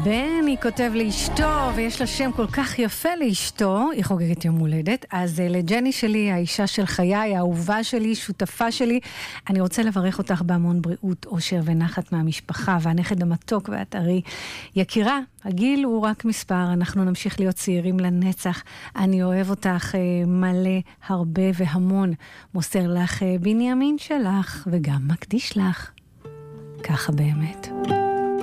בני כותב לאשתו, ויש לה שם כל כך יפה לאשתו, היא חוגגת יום הולדת, אז לג'ני שלי, האישה של חיי, האהובה שלי, שותפה שלי, אני רוצה לברך אותך בהמון בריאות, אושר ונחת מהמשפחה, והנכד המתוק והטרי. יקירה, הגיל הוא רק מספר, אנחנו נמשיך להיות צעירים לנצח, אני אוהב אותך מלא, הרבה והמון, מוסר לך בנימין שלך, וגם מקדיש לך. ככה באמת.